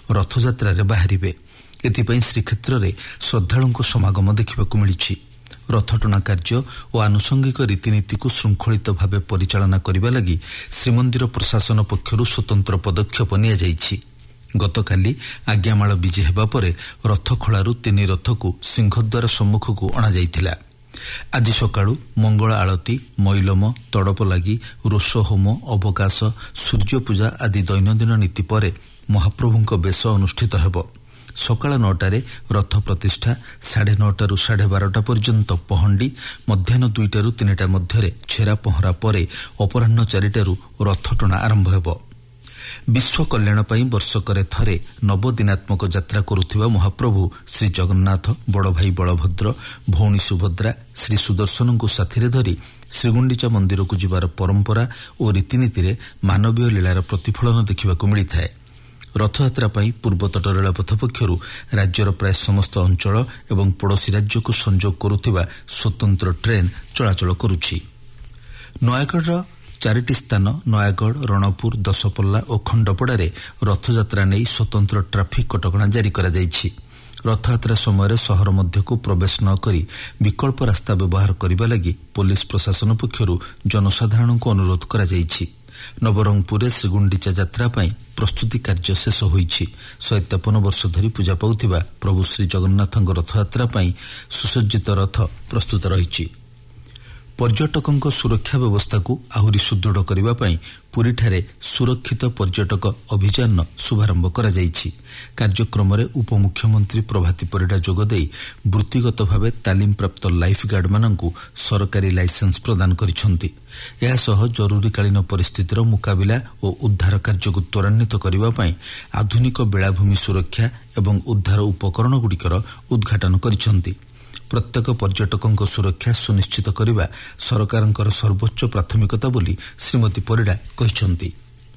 ରଥଯାତ୍ରାରେ ବାହାରିବେ। ଏଥିପାଇଁ ଶ୍ରୀକ୍ଷେତ୍ରରେ ଶ୍ରଦ୍ଧାଳୁଙ୍କ ସମାଗମ ଦେଖିବାକୁ ମିଳିଛି। ରଥଟଣା କାର୍ଯ୍ୟ ଓ ଆନୁଷଙ୍ଗିକ ରୀତିନୀତିକୁ ଶୃଙ୍ଖଳିତ ଭାବେ ପରିଚାଳନା କରିବା ଲାଗି ଶ୍ରୀମନ୍ଦିର ପ୍ରଶାସନ ପକ୍ଷରୁ ସ୍ୱତନ୍ତ୍ର ପଦକ୍ଷେପ ନିଆଯାଇଛି। ଗତକାଲି ଆଜ୍ଞାମାଳ ବିଜେ ହେବା ପରେ ରଥଖଳାରୁ 3 ରଥକୁ ସିଂହଦ୍ୱାର ସମ୍ମୁଖକୁ ଅଣାଯାଇଥିଲା। ଆଜି ସକାଳୁ ମଙ୍ଗଳ ଆଳତି, ମଇଲମ, ତଡ଼ପ ଲାଗି, ରୋଷ ହୋମ, ଅବକାଶ, ସୂର୍ଯ୍ୟପୂଜା ଆଦି ଦୈନନ୍ଦିନ ନୀତି ପରେ ମହାପ୍ରଭୁଙ୍କ ବେଶ ଅନୁଷ୍ଠିତ ହେବ। ସକାଳ 9ଟାରେ ରଥ ପ୍ରତିଷ୍ଠା, 9:30ରୁ 12:30 ପର୍ଯ୍ୟନ୍ତ ପହଣ୍ଡି, ମଧ୍ୟାହ୍ନ 2ଟାରୁ 3ଟା ମଧ୍ୟରେ ଛେରା ପହଁରା ପରେ ଅପରାହ୍ନ 4ଟାରୁ ରଥଟଣା ଆରମ୍ଭ ହେବ। ବିଶ୍ୱ କଲ୍ୟାଣ ପାଇଁ ବର୍ଷକରେ ଥରେ ନବଦିନାତ୍ମକ ଯାତ୍ରା କରୁଥିବା ମହାପ୍ରଭୁ ଶ୍ରୀ ଜଗନ୍ନାଥ, ବଡ଼ଭାଇ ବଳଭଦ୍ର, ଭଉଣୀ ସୁଭଦ୍ରା, ଶ୍ରୀ ସୁଦର୍ଶନଙ୍କୁ ସାଥିରେ ଧରି ଶ୍ରୀଗୁଣ୍ଡିଚା ମନ୍ଦିରକୁ ଯିବାର ପରମ୍ପରା ଓ ରୀତିନୀତିରେ ମାନବୀୟ ଲୀଳାର ପ୍ରତିଫଳନ ଦେଖିବାକୁ ମିଳିଥାଏ। ରଥଯାତ୍ରା ପାଇଁ ପୂର୍ବତଟ ରେଳପଥ ପକ୍ଷରୁ ରାଜ୍ୟର ପ୍ରାୟ ସମସ୍ତ ଅଞ୍ଚଳ ଏବଂ ପଡ଼ୋଶୀ ରାଜ୍ୟକୁ ସଂଯୋଗ କରୁଥିବା ସ୍ୱତନ୍ତ୍ର ଟ୍ରେନ୍ ଚଳାଚଳ କରୁଛି। ନୟାଗଡ଼ର 4ଟି ସ୍ଥାନ ନୟାଗଡ଼, ରଣପୁର, ଦଶପଲ୍ଲା ଓ ଖଣ୍ଡପଡ଼ାରେ ରଥଯାତ୍ରା ନେଇ ସ୍ୱତନ୍ତ୍ର ଟ୍ରାଫିକ୍ କଟକଣା ଜାରି କରାଯାଇଛି। ରଥଯାତ୍ରା ସମୟରେ ସହର ମଧ୍ୟକୁ ପ୍ରବେଶ ନ କରି ବିକଳ୍ପ ରାସ୍ତା ବ୍ୟବହାର କରିବା ଲାଗି ପୋଲିସ ପ୍ରଶାସନ ପକ୍ଷରୁ ଜନସାଧାରଣଙ୍କୁ ଅନୁରୋଧ କରାଯାଇଛି। ନବରଙ୍ଗପୁରରେ ଶ୍ରୀଗୁଣ୍ଡିଚା ଯାତ୍ରା ପାଇଁ ପ୍ରସ୍ତୁତି କାର୍ଯ୍ୟ ଶେଷ ହୋଇଛି। 153 ବର୍ଷ ଧରି ପୂଜା ପାଉଥିବା ପ୍ରଭୁ ଶ୍ରୀ ଜଗନ୍ନାଥଙ୍କ ରଥଯାତ୍ରା ପାଇଁ ସୁସଜ୍ଜିତ ରଥ ପ୍ରସ୍ତୁତ ରହିଛି। ପର୍ଯ୍ୟଟକଙ୍କ ସୁରକ୍ଷା ବ୍ୟବସ୍ଥାକୁ ଆହୁରି ସୁଦୃଢ଼ କରିବା ପାଇଁ ପୁରୀଠାରେ ସୁରକ୍ଷିତ ପର୍ଯ୍ୟଟକ ଅଭିଯାନର ଶୁଭାରମ୍ଭ କରାଯାଇଛି। କାର୍ଯ୍ୟକ୍ରମରେ ଉପମୁଖ୍ୟମନ୍ତ୍ରୀ ପ୍ରଭାତୀ ପରିଡ଼ା ଯୋଗଦେଇ ବୃତ୍ତିଗତ ଭାବେ ତାଲିମପ୍ରାପ୍ତ ଲାଇଫ୍ ଗାର୍ଡମାନଙ୍କୁ ସରକାରୀ ଲାଇସେନ୍ସ ପ୍ରଦାନ କରିଛନ୍ତି। ଏହାସହ ଜରୁରୀକାଳୀନ ପରିସ୍ଥିତିର ମୁକାବିଲା ଓ ଉଦ୍ଧାର କାର୍ଯ୍ୟକୁ ତ୍ୱରାନ୍ୱିତ କରିବା ପାଇଁ ଆଧୁନିକ ବେଳାଭୂମି ସୁରକ୍ଷା ଏବଂ ଉଦ୍ଧାର ଉପକରଣଗୁଡ଼ିକର ଉଦ୍ଘାଟନ କରିଛନ୍ତି। ପ୍ରତ୍ୟେକ ପର୍ଯ୍ୟଟକଙ୍କ ସୁରକ୍ଷା ସୁନିଶ୍ଚିତ କରିବା ସରକାରଙ୍କର ସର୍ବୋଚ୍ଚ ପ୍ରାଥମିକତା ବୋଲି ଶ୍ରୀମତୀ ପରିଡ଼ା କହିଛନ୍ତି।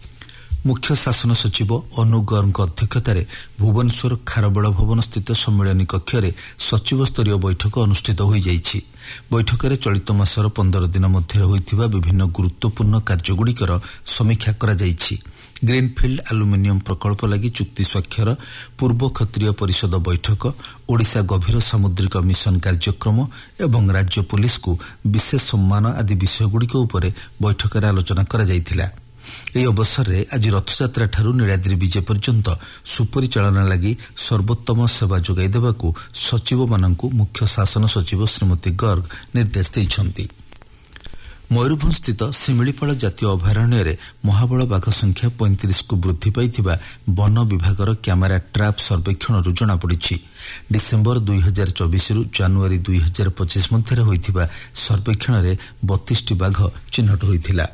ମୁଖ୍ୟ ଶାସନ ସଚିବ ଅନୁ ଗର୍ଗଙ୍କ ଅଧ୍ୟକ୍ଷତାରେ ଭୁବନେଶ୍ୱର ଖାରବେଳ ଭବନସ୍ଥିତ ସମ୍ମିଳନୀ କକ୍ଷରେ ସଚିବ ସ୍ତରୀୟ ବୈଠକ ଅନୁଷ୍ଠିତ ହୋଇଯାଇଛି। ବୈଠକରେ ଚଳିତ ମାସର 15 ଦିନ ମଧ୍ୟରେ ହୋଇଥିବା ବିଭିନ୍ନ ଗୁରୁତ୍ୱପୂର୍ଣ୍ଣ କାର୍ଯ୍ୟଗୁଡ଼ିକର ସମୀକ୍ଷା କରାଯାଇଛି। ଗ୍ରୀନଫିଲ୍ଡ ଆଲୁମିନିୟମ ପ୍ରକଳ୍ପ ଲାଗି ଚୁକ୍ତି ସ୍ୱାକ୍ଷର, ପୂର୍ବ କ୍ଷତ୍ରିୟ ପରିଷଦ ବୈଠକ, ଓଡ଼ିଶା ଗଭୀର ସାମୁଦ୍ରିକ ମିଶନ କାର୍ଯ୍ୟକ୍ରମ ଏବଂ ରାଜ୍ୟ ପୁଲିସକୁ ବିଶେଷ ସମ୍ମାନ ଆଦି ବିଷୟଗୁଡ଼ିକ ଉପରେ ବୈଠକରେ ଆଲୋଚନା କରାଯାଇଥିଲା। ଏହି ଅବସରରେ ଆଜି ରଥଯାତ୍ରାଠାରୁ ନୀଳାଦ୍ରି ବିଜେ ପର୍ଯ୍ୟନ୍ତ ସୁପରିଚାଳନା ଲାଗି ସର୍ବୋତ୍ତମ ସେବା ଯୋଗାଇ ଦେବାକୁ ସଚିବମାନଙ୍କୁ ମୁଖ୍ୟ ଶାସନ ସଚିବ ଶ୍ରୀମତୀ ଗର୍ଗ ନିର୍ଦ୍ଦେଶ ଦେଇଛନ୍ତି। ମୟୂରଭଞ୍ଜସ୍ଥିତ ଶିମିଳିପାଳ ଜାତୀୟ ଅଭୟାରଣ୍ୟରେ ମହାବଳ ବାଘ ସଂଖ୍ୟା 35କୁ ବୃଦ୍ଧି ପାଇଥିବା ବନ ବିଭାଗର କ୍ୟାମେରା ଟ୍ରାପ୍ ସର୍ବେକ୍ଷଣରୁ ଜଣାପଡ଼ିଛି। ଡିସେମ୍ବର 2024ରୁ ଜାନୁଆରୀ 2025 ମଧ୍ୟରେ ହୋଇଥିବା ସର୍ବେକ୍ଷଣରେ 32ଟି ବାଘ ଚିହ୍ନଟ ହୋଇଥିଲା।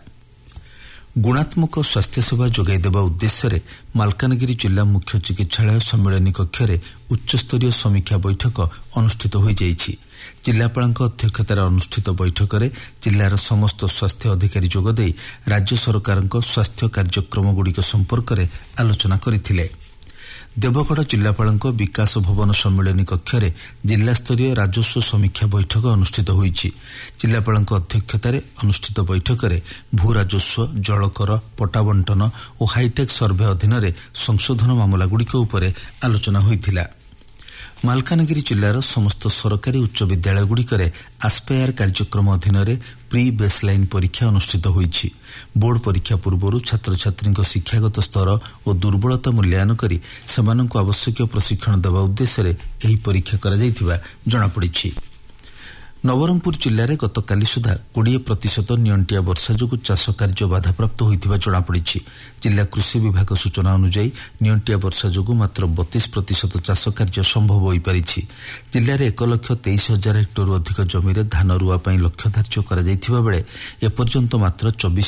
ଗୁଣାତ୍ମକ ସ୍ୱାସ୍ଥ୍ୟସେବା ଯୋଗାଇ ଦେବା ଉଦ୍ଦେଶ୍ୟରେ ମାଲକାନଗିରି ଜିଲ୍ଲା ମୁଖ୍ୟ ଚିକିତ୍ସାଳୟ ସମ୍ମିଳନୀ କକ୍ଷରେ ଉଚ୍ଚସ୍ତରୀୟ ସମୀକ୍ଷା ବୈଠକ ଅନୁଷ୍ଠିତ ହୋଇଯାଇଛି। ଜିଲ୍ଲାପାଳଙ୍କ ଅଧ୍ୟକ୍ଷତାରେ ଅନୁଷ୍ଠିତ ବୈଠକରେ ଜିଲ୍ଲାର ସମସ୍ତ ସ୍ୱାସ୍ଥ୍ୟ ଅଧିକାରୀ ଯୋଗଦେଇ ରାଜ୍ୟ ସରକାରଙ୍କ ସ୍ୱାସ୍ଥ୍ୟ କାର୍ଯ୍ୟକ୍ରମଗୁଡ଼ିକ ସମ୍ପର୍କରେ ଆଲୋଚନା କରିଥିଲେ। ଦେବଗଡ଼ ଜିଲ୍ଲାପାଳଙ୍କ ବିକାଶ ଭବନ ସମ୍ମିଳନୀ କକ୍ଷରେ ଜିଲ୍ଲାସ୍ତରୀୟ ରାଜସ୍ୱ ସମୀକ୍ଷା ବୈଠକ ଅନୁଷ୍ଠିତ ହୋଇଛି। ଜିଲ୍ଲାପାଳଙ୍କ ଅଧ୍ୟକ୍ଷତାରେ ଅନୁଷ୍ଠିତ ବୈଠକରେ ଭୂ ରାଜସ୍ୱ, ଜଳକର, ପଟ୍ଟା ବଣ୍ଟନ ଓ ହାଇଟେକ୍ ସର୍ଭେ ଅଧୀନରେ ସଂଶୋଧନ ମାମଲାଗୁଡ଼ିକ ଉପରେ ଆଲୋଚନା ହୋଇଥିଲା। ମାଲକାନଗିରି ଜିଲ୍ଲାର ସମସ୍ତ ସରକାରୀ ଉଚ୍ଚ ବିଦ୍ୟାଳୟଗୁଡ଼ିକରେ ଆସ୍ପାୟାର କାର୍ଯ୍ୟକ୍ରମ ଅଧୀନରେ ପ୍ରି ବେସ୍ଲାଇନ୍ ପରୀକ୍ଷା ଅନୁଷ୍ଠିତ ହୋଇଛି। ବୋର୍ଡ ପରୀକ୍ଷା ପୂର୍ବରୁ ଛାତ୍ରଛାତ୍ରୀଙ୍କ ଶିକ୍ଷାଗତ ସ୍ତର ଓ ଦୁର୍ବଳତା ମୂଲ୍ୟାୟନ କରି ସେମାନଙ୍କୁ ଆବଶ୍ୟକୀୟ ପ୍ରଶିକ୍ଷଣ ଦେବା ଉଦ୍ଦେଶ୍ୟରେ ଏହି ପରୀକ୍ଷା କରାଯାଇଥିବା ଜଣାପଡ଼ିଛି। ନବରଙ୍ଗପୁର ଜିଲ୍ଲାରେ ଗତକାଲି ସୁଦ୍ଧା 20% ନିଅଣ୍ଟିଆ ବର୍ଷା ଯୋଗୁଁ ଚାଷ କାର୍ଯ୍ୟ ବାଧାପ୍ରାପ୍ତ ହୋଇଥିବା ଜଣାପଡ଼ିଛି। ଜିଲ୍ଲା କୃଷି ବିଭାଗ ସୂଚନା ଅନୁଯାୟୀ ନିଅଣ୍ଟିଆ ବର୍ଷା ଯୋଗୁଁ ମାତ୍ର 32% ଚାଷ କାର୍ଯ୍ୟ ସମ୍ଭବ ହୋଇପାରିଛି। ଜିଲ୍ଲାରେ 1,23,000 ହେକ୍ଟରରୁ ଅଧିକ ଜମିରେ ଧାନ ରୁଆ ପାଇଁ ଲକ୍ଷ୍ୟ ଧାର୍ଯ୍ୟ କରାଯାଇଥିବା ବେଳେ ଏପର୍ଯ୍ୟନ୍ତ ମାତ୍ର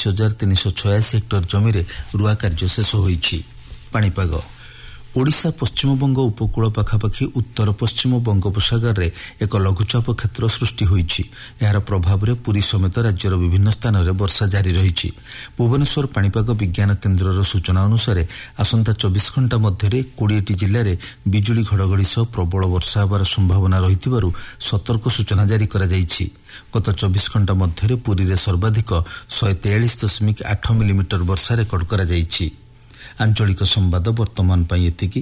24,386 ହେକ୍ଟର ଜମିରେ ରୁଆ କାର୍ଯ୍ୟ ଶେଷ ହୋଇଛି। ପାଣିପାଗ। ଓଡ଼ିଶା ପଶ୍ଚିମବଙ୍ଗ ଉପକୂଳ ପାଖାପାଖି ଉତ୍ତର ପଶ୍ଚିମ ବଙ୍ଗୋପସାଗରରେ ଏକ ଲଘୁଚାପ କ୍ଷେତ୍ର ସୃଷ୍ଟି ହୋଇଛି। ଏହାର ପ୍ରଭାବରେ ପୁରୀ ସମେତ ରାଜ୍ୟର ବିଭିନ୍ନ ସ୍ଥାନରେ ବର୍ଷା ଜାରି ରହିଛି। ଭୁବନେଶ୍ୱର ପାଣିପାଗ ବିଜ୍ଞାନ କେନ୍ଦ୍ରର ସୂଚନା ଅନୁସାରେ ଆସନ୍ତା 24 ଘଣ୍ଟା ମଧ୍ୟରେ 20ଟି ଜିଲ୍ଲାରେ ବିଜୁଳି ଘଡ଼ଘଡ଼ି ସହ ପ୍ରବଳ ବର୍ଷା ହେବାର ସମ୍ଭାବନା ରହିଥିବାରୁ ସତର୍କ ସୂଚନା ଜାରି କରାଯାଇଛି। ଗତ 24 ଘଣ୍ଟା ମଧ୍ୟରେ ପୁରୀରେ ସର୍ବାଧିକ 143.8 ମିଲିମିଟର ବର୍ଷା ରେକର୍ଡ କରାଯାଇଛି। ଆଞ୍ଚଳିକ ସମ୍ବାଦ ବର୍ତ୍ତମାନ ପାଇଁ ଏତିକି।